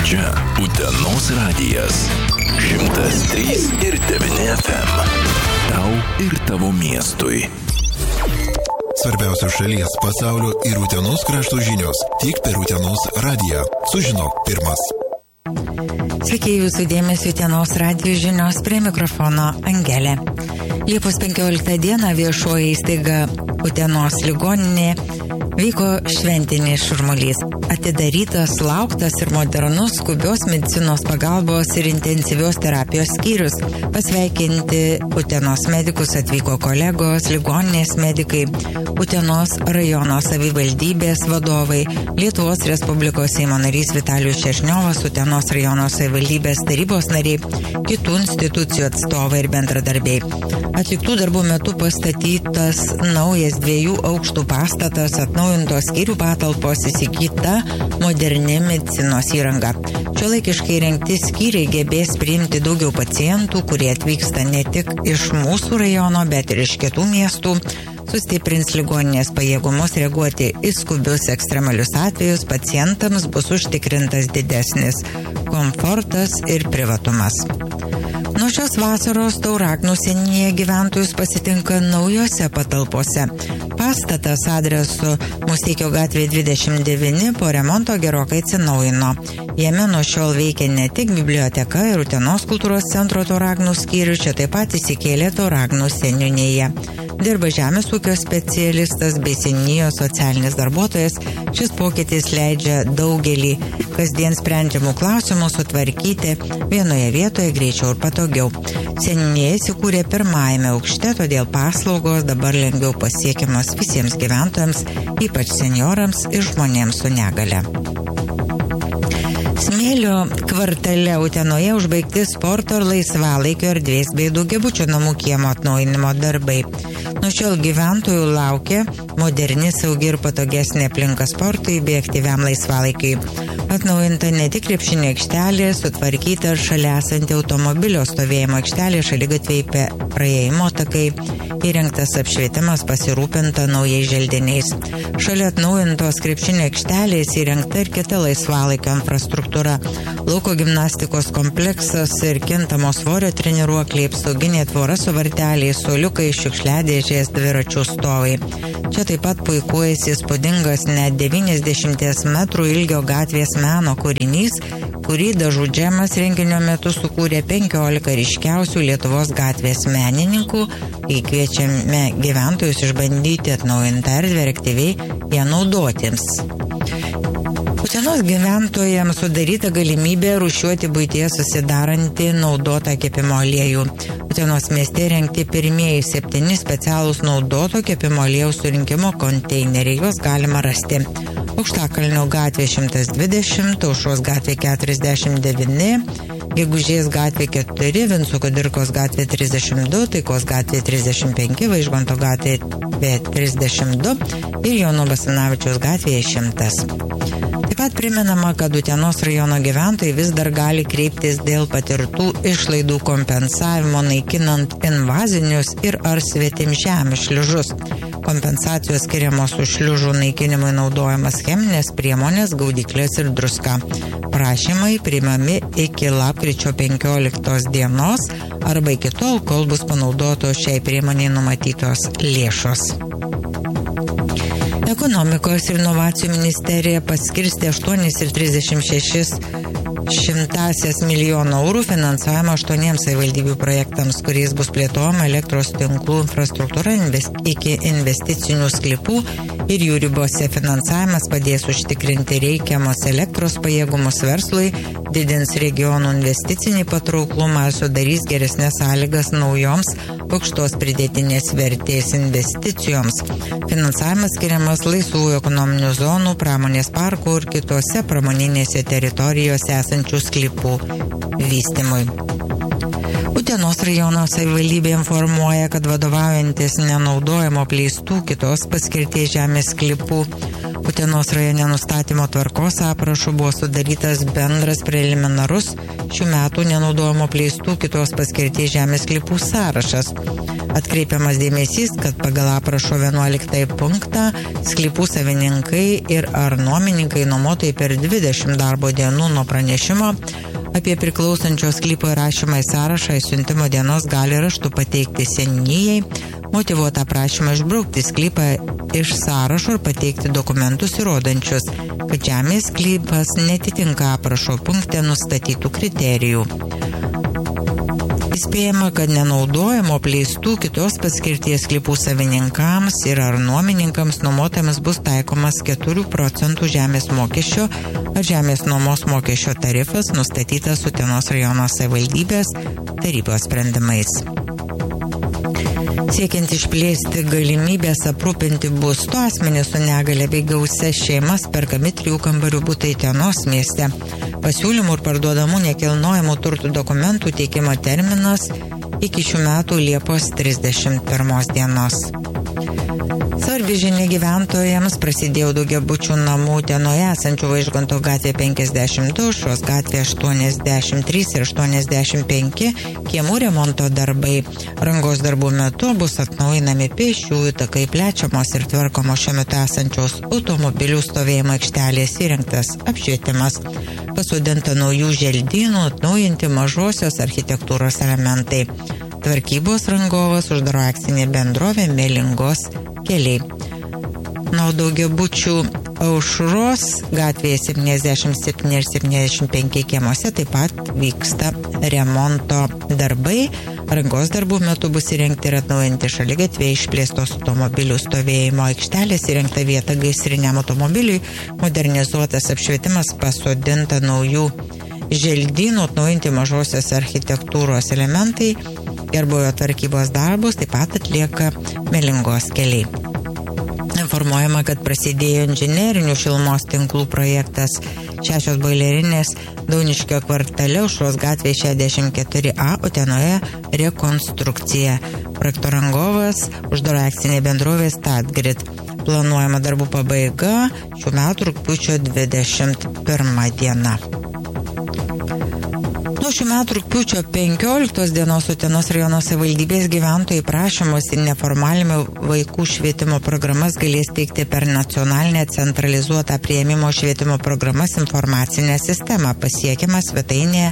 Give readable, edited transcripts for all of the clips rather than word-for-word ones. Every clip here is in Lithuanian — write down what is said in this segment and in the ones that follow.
Čia Utenos radijas 103,9 FM. Tau ir tavo miestui. Svarbiausios šalies, pasaulio ir Utenos krašto žinios tik per Utenos radiją. Sužinok pirmas. Sveiki, jūsų dėmesio Utenos radijo žinios, prie mikrofono Angelė. Liepos 15 dieną viešoji įstaiga Utenos ligoninė vyko šventinis šurmulys. Atidarytas, lauktas ir modernus skubios medicinos pagalbos ir intensyvios terapijos skyrius. Pasveikinti Utenos medikus atvyko kolegos, ligoninės medikai, Utenos rajono savivaldybės vadovai, Lietuvos Respublikos Seimo narys Vitalijus Šešniovas, Utenos rajono savivaldybės tarybos nariai, kitų institucijų atstovai ir bendradarbiai. Atliktų darbų metu pastatytas naujas 2 aukštų pastatas, atnaujintos skyrių patalpos, įsigyta moderni medicinos įranga. Šiuolaikiškai rengti skyriai gebės priimti daugiau pacientų, kurie atvyksta ne tik iš mūsų rajono, bet ir iš kitų miestų, sustiprins ligoninės pajėgumus reaguoti į skubius ekstremalius atvejus, pacientams bus užtikrintas didesnis komfortas ir privatumas. Nuo šios vasaros Tauragnų seniūnijoje gyventojus pasitinka naujose patalpose. Pastatas adresu Musteikio gatvė 29 po remonto gerokai atsinaujino. Jame nuo šiol veikia ne tik biblioteka ir Utenos kultūros centro Tauragnų skyrių, čia taip pat įsikėlė Tauragnų seniūnijoje. Dirba žemės ūkio specialistas bei seniūnijos socialinis darbuotojas. Šis pokytis leidžia daugelį kasdien sprendžiamų klausimų sutvarkyti vienoje vietoje greičiau ir patogiau. Seniūnija įsikūrė pirmajame aukšte, todėl paslaugos dabar lengviau pasiekiamas visiems gyventojams, ypač seniorams ir žmonėms su negale. Smėlio kvartale Utenoje užbaigti sporto ir laisvalaikio erdvės bei daugiabučio namų kiemo atnaujinimo darbai. Nuo šiol gyventojų laukia moderni, saugi ir patogesnė aplinka sportui bei aktyviam laisvalaikiui. Atnaujinta ne tik krepšinio aikštelė, sutvarkyta šalia esanti automobilio stovėjimo aikštelė, šaligatviai praėjimo takai, įrengtas apšvietimas, pasirūpinta naujais želdiniais. Šalia atnaujintos krepšinio aikštelės įrengta ir kita laisvalaikio infrastruktūra. Lauko gimnastikos kompleksas ir kintamo svorio treniruokliai, apsauginė tvora su varteliais, suoliukai, šiukšliadėžės, dviračių stovai. Čia taip pat puikuojasi įspūdingas net 90 metrų ilgio gatvės meno kūrinys, kurį Dažų džemas renginio metu sukūrė 15 ryškiausių Lietuvos gatvės menininkų, kai kviečiame gyventojus išbandyti atnaujintą erdvę ir aktyviai ją naudotiems. Utenos gyventojams sudaryta galimybė rūšiuoti buityje susidarantį naudotą kepimo aliejų. Utenos mieste rengti pirmieji 7 specialūs naudoto kepimo aliejaus surinkimo konteineriai, juos galima rasti Aukštakalnio gatvė 120, Aušros gatvė 49, Gegužės gatvė 4, Vinco Kudirkos gatvė 32, Taikos gatvė 35, Vaižganto gatvė 32 ir Jono Basanavičiaus gatvėje 100. Taip pat primenama, kad Utenos rajono gyventojai vis dar gali kreiptis dėl patirtų išlaidų kompensavimo naikinant invazinius ir ar svetimžemius šliužus. Kompensacijos skiriamos už šliužų naikinimui naudojamas cheminės priemonės, gaudyklės ir druska. Prašymai priimami iki lapkričio 15 dienos arba iki tol, kol bus panaudotos šiai priemoniai numatytos lėšos. Ekonomikos ir inovacijų ministerija paskirstė 8,36 milijono eurų finansavimą 8 savivaldybių projektams, kuriais bus plėtojama elektros tinklų infrastruktūra iki investicinių sklypų ir jų ribose. Finansavimas padės užtikrinti reikiamus elektros pajėgumus verslui, didins regionų investicinį patrauklumą ir sudarys geresnės sąlygas naujoms aukštos pridėtinės vertės investicijoms. Finansavimas skiriamas laisvųjų ekonominių zonų, pramonės parkų ir kitose pramoninėse teritorijose esančių sklypų vystymui. Utenos rajono savivaldybė informuoja, kad vadovaujantis nenaudojamo apleistų kitos paskirties žemės sklypų Utenos rajone nustatymo tvarkos aprašu buvo sudarytas bendras preliminarus šių metų nenaudojimo apleistų kitos paskirties žemės sklypų sąrašas. Atkreipiamas dėmesys, kad pagal aprašo 11 punktą sklypų savininkai ir ar nuomininkai nuomotojai per 20 darbo dienų nuo pranešimo apie priklausančio sklypo įrašymą į sąrašą siuntimo dienos gali raštu pateikti seniūnijai, motyvuotą prašymą išbraukti sklypą iš sąrašo ir pateikti dokumentus įrodančius, kad žemės sklypas netitinka aprašo punkte nustatytų kriterijų. Įspėjama, kad nenaudojamo apleistų kitos paskirties sklypų savininkams ir ar nuomininkams nuomotojams bus taikomas 4% žemės mokesčio ar žemės nuomos mokesčio tarifas nustatytas Utenos rajono savivaldybės tarybos sprendimais. Siekiant išplėsti galimybės aprūpinti būstu asmenys su negale bei gausias šeimas perkami 3 kambarių butai Utenos mieste. Pasiūlymų ir parduodamų nekilnojamų turtų dokumentų teikimo terminas iki šių metų Liepos 31 dienos. Svarbi žinia gyventojams prasidėjo daugiabučių namų Utenoje esančių Vaižganto gatvė 52, Aušros gatvė 83 ir 85 kiemų remonto darbai. Rangos darbų metu bus atnaujinami pėsčiųjų takai, plečiamos ir tvarkomos šiuo metu esančios automobilių stovėjimo aikštelės, įrengtas apšvietimas, pasodinta naujų želdynų, atnaujinti mažosios architektūros elementai. Tvarkybos rangovas uždaro akcinė bendrovė Melingos keliai. Nuo daugiabučių Aušros gatvėje 77 ir 75 kiemuose taip pat vyksta remonto darbai. Rangos darbų metu bus įrengti ir atnaujinti šaligatviai, išplėstos automobilių stovėjimo aikštelės, įrengta vieta gaisriniam automobiliui, modernizuotas apšvietimas, pasodinta naujų želdynų, atnaujinti mažosios architektūros elementai. Gerbūvio tvarkybos darbus taip pat atlieka Melingos keliai. Informuojama, kad prasidėjo inžinerinių šilumos tinklų projektas 6 boilerinės Dauniškio kvartale Aušros gatvėje 64A Utenoje rekonstrukcija. Projekto rangovas uždaro akcinė bendrovė Statgrid. Planuojama darbų pabaiga šių metų rugpjūčio 21 diena. Nuo šių metų rugpjūčio 15 dienos Utenos rajono savivaldybės gyventojai prašymus į neformalime vaikų švietimo programas galės teikti per nacionalinę centralizuotą priėmimo švietimo programas informacinę sistemą pasiekiamą svetainėje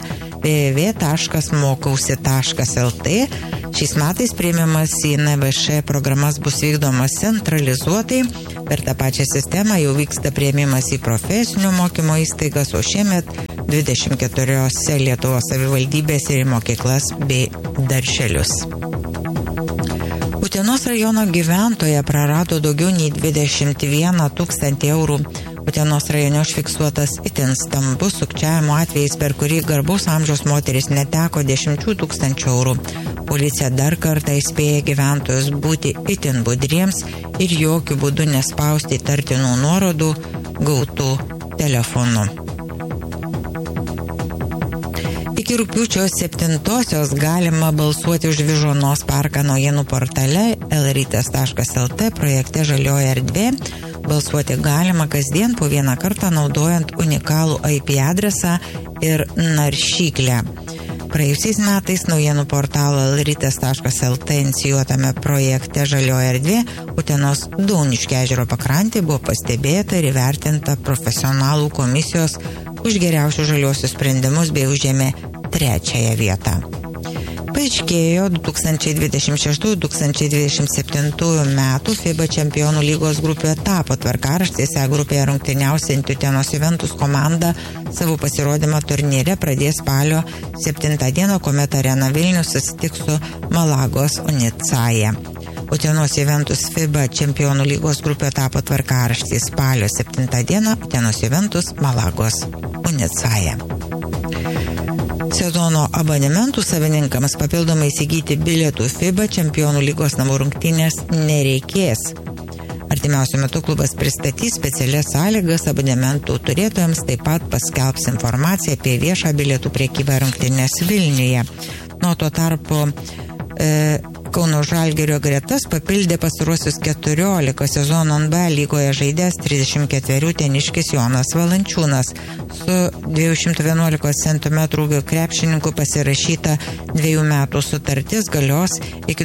www.mokausi.lt. Šiais metais priėmimas į NVŠ programas bus vykdomas centralizuotai. Per tą pačią sistemą jau vyksta priėmimas į profesinio mokymo įstaigas, o šiemet 24 Lietuvos savivaldybės ir mokyklas bei darželius. Utenos rajono gyventoja prarado daugiau nei 21 000 eurų. Utenos rajone užfiksuotas itin stambus sukčiavimo atvejais, per kurį garbaus amžiaus moteris neteko 10 000 eurų. Policija dar kartą įspėja gyventojus būti itin budriems ir jokių būdų nespausti įtartinų nuorodų gautų telefonu. Iki rugpjūčio 7 galima balsuoti už Vyžuonos parką naujienų portale lrytas.lt projekte Žalioji erdvė. Balsuoti galima kasdien po vieną kartą naudojant unikalų IP adresą ir naršyklę. Praėjusiais metais naujienų portalo lrytas.lt inicijuotame projekte Žalioji erdvė Utenos Dauniškio ežero pakrantė buvo pastebėta ir įvertinta profesionalų komisijos už geriausius žaliuosius sprendimus bei užėmė 3 vietą. Paaiškėjo 2026-2027 metų FIBA čempionų lygos grupių etapo tvarkaraštis. Grupėje rungtyniausianti Utenos Juventus komanda savo pasirodymą turnyre pradės spalio 7 dieną, kuomet Arena Vilnius susitiks su Malagos Unicaja. Utenos Juventus FIBA čempionų lygos grupių etapo tvarkaraštis spalio 7 dieną Utenos Juventus Malagos Unicaja. Sezono abonementų savininkams papildomai įsigyti bilietų FIBA čempionų lygos namų rungtynės nereikės. Artimiausiu metu klubas pristatys specialias sąlygas abonementų turėtojams, taip pat paskelbs informaciją apie viešą bilietų prekybą rungtynės Vilniuje. Nuo to tarpu Kauno Žalgirio gretas papildė pastaruosius 14 sezono NBA lygoje žaidęs 34 teniškis Jonas Valančiūnas. Su 211 cm ūgio krepšininku pasirašyta 2 metų sutartis galios iki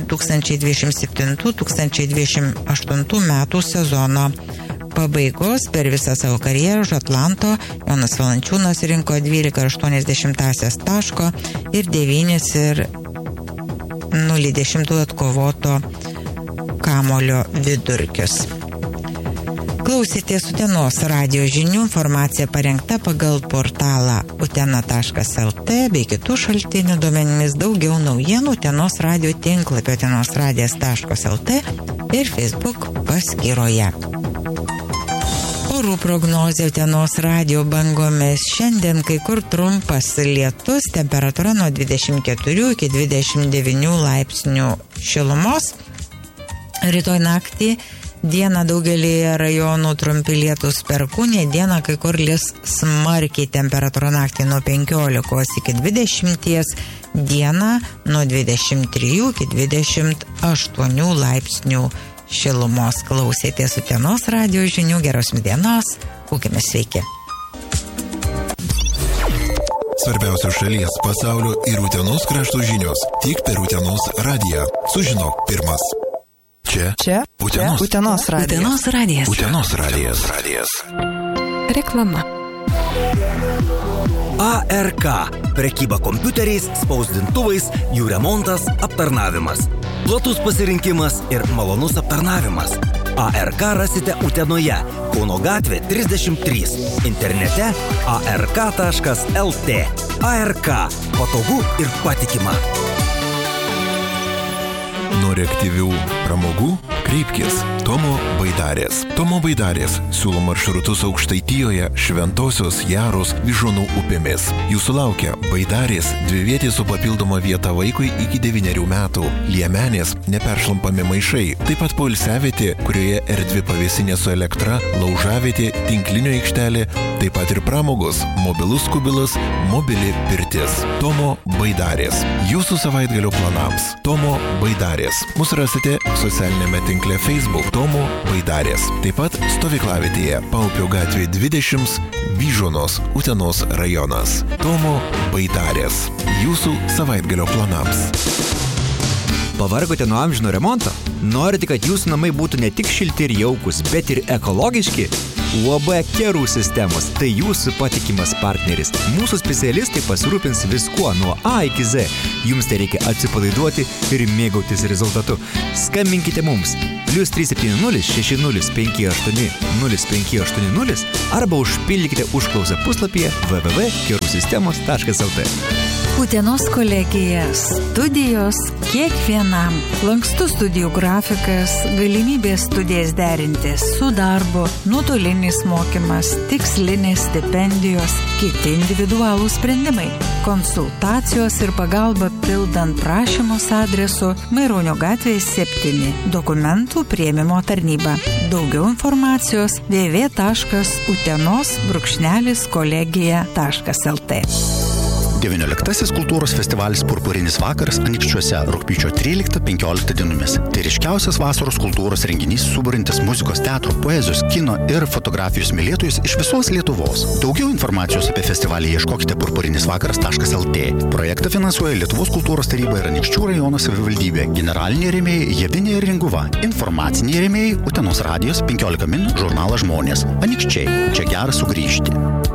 2027-2028 metų sezono pabaigos. Per visą savo karjerą už Atlanto Jonas Valančiūnas rinko 12,8 taško ir 9,0 atkovoto kamulio vidurkius. Klausėtės Utenos radijo žinių, informacija parengta pagal portalą utena.lt bei kitų šaltinių duomenimis. Daugiau naujienų Utenos radijo tinklapio utenosradijas.lt ir Facebook paskyroje. Orų prognozė Utenos radijo bangomis. Šiandien kai kur trumpas lietus, temperatūra nuo 24 iki 29 laipsnių šilumos. Rytoj naktį dieną daugelį rajonų trumpi lietus perkūnija, dieną kai kur lis smarkiai, temperatūra naktį nuo 15 iki 20, dieną nuo 23 iki 28 laipsnių šilumos. Klausėtės Utenos radijo žinių, geros dienos, būkime sveiki. Svarbiausios šalies, pasaulio ir Utenos krašto žinios tik per Utenos radiją. Sužinok pirmas. Čia Utenos radijas. Utenos radijas. Utenos radijas. Reklama. ARK. Prekyba kompiuteriais, spausdintuvais, jų remontas, aptarnavimas. Platus pasirinkimas ir malonus aptarnavimas. ARK rasite Utenoje, Kauno gatvė 33. Internete ark.lt. ARK. Patogu ir patikima. Nori aktyvių pramogų? Kreipkis Tomo Baidarės. Tomo Baidarės siūlo maršrutus Aukštaitijoje, Šventosios, Jaros, Vyžuonų upėmis. Jūsų laukia Baidarės, 2 vietės su papildoma vieta vaikui iki 9 metų, liemenės, neperšlampami maišai, taip pat poilsiavietė, kurioje erdvi pavėsinė su elektra, laužavietė, tinklinio aikštelė, taip pat ir pramogos, mobilus kubilas, mobili pirtis. Tomo Baidarės. Jūsų savaitgalio planams. Tomo Baidarės. Mus rasite socialinėme tinkle Facebook Tomo Baidarės. Taip pat stovyklavietėje Paupio gatvė 20, Vyžuonos, Utenos rajonas. Tomo Baidarės. Jūsų savaitgalio planams. Pavargote nuo amžino remonto? Norite, kad jūsų namai būtų ne tik šilti ir jaukus, bet ir ekologiški? UAB Kerų sistemos – tai jūsų patikimas partneris. Mūsų specialistai pasirūpins viskuo nuo A iki Z. Jums tai reikia atsipalaiduoti ir mėgautis rezultatu. Skambinkite mums +370 6058 0580 arba užpildykite užklausą puslapyje www.kerusistemos.lt. Utenos kolegija – studijos kiekvienam. Lankstus studijų grafikas, galimybės studijas derinti su darbu, nuotolinis mokymas, tikslinės stipendijos, kiti individualūs sprendimai. Konsultacijos ir pagalba pildant prašymus adresu Maironio gatvės 7, dokumentų priėmimo tarnyba. Daugiau informacijos www.utenos-kolegija.lt. 19 kultūros festivalis Purpurinis vakaras Anykščiuose rugpjūčio 13-15 dienomis. Tai ryškiausias vasaros kultūros renginys suburintis muzikos, teatro, poezijos, kino ir fotografijos mylėtojus iš visos Lietuvos. Daugiau informacijos apie festivalį ieškokite purpurinisvakaras.lt. Projektą finansuoja Lietuvos kultūros taryba ir Anykščių rajono savivaldybė. Generaliniai rėmėjai Javinė ir Ringuva. Informaciniai rėmėjai Utenos radijos 15 min žurnalas Žmonės. Anykščiai. Čia gera sugrįžti.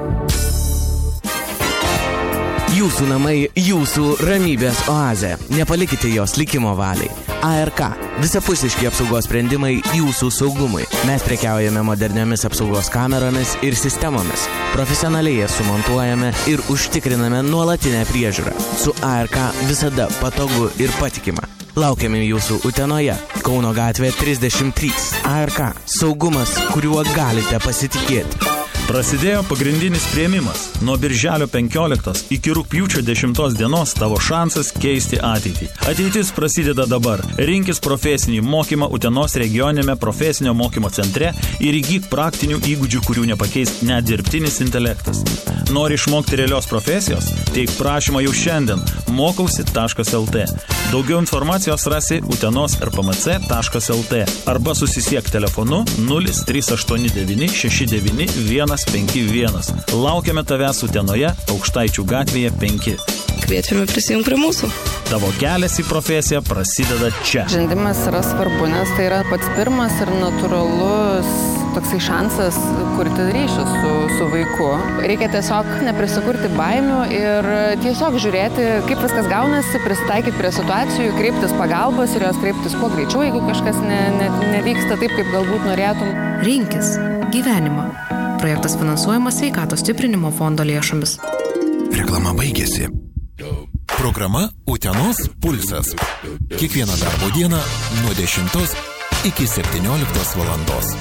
Jūsų namai, jūsų ramybės oazė. Nepalikite jos likimo valiai. ARK. Visapusiški apsaugos sprendimai jūsų saugumui. Mes prekiaujame moderniomis apsaugos kameromis ir sistemomis. Profesionaliai jas sumontuojame ir užtikriname nuolatinę priežiūrą. Su ARK visada patogu ir patikima. Laukiame jūsų Utenoje, Kauno gatvė 33. ARK. Saugumas, kuriuo galite pasitikėti. Prasidėjo pagrindinis priėmimas. Nuo birželio 15 iki rugpjūčio 10 dienos tavo šansas keisti ateitį. Ateitis prasideda dabar. Rinkis profesinį mokymą Utenos regioninėme profesinio mokymo centre ir įgyk praktinių įgūdžių, kurių nepakeis net dirbtinis intelektas. Nori išmokti realios profesijos? Teik prašymą jau šiandien mokausi.lt. Daugiau informacijos rasi utenos.rpmc.lt arba susisiek telefonu 0389 69 151. Laukiame tavęs Utenoje, Aukštaičių gatvėje 5. Kviečiame prisijungti prie mūsų. Tavo kelias į profesiją prasideda čia. Žaidimas yra svarbu, nes tai yra pats pirmas ir natūralus toksai šansas kurti ryšį su vaiku. Reikia tiesiog neprisikurti baimių ir tiesiog žiūrėti, kaip viskas gaunasi, prisitaikyti prie situacijų, kreiptis pagalbos ir jos kreiptis kuo greičiau, jeigu kažkas nevyksta taip, kaip galbūt norėtum. Rinkis gyvenimą. Projektas finansuojamas Sveikatos stiprinimo fondo lėšomis. Reklama baigėsi. Programa Utenos pulsas. Kiekvieną darbo dieną nuo 10 iki 17 valandos.